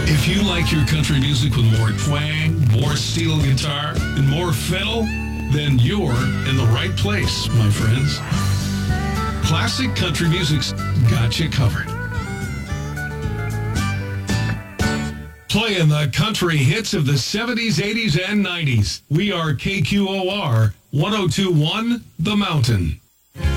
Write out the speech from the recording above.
If you like your country music with more twang, more steel guitar, and more fiddle, then you're in the right place, my friends. Classic country music's got you covered. Playing the country hits of the 70s, 80s, and 90s. We are KQOR 1021 The Mountain.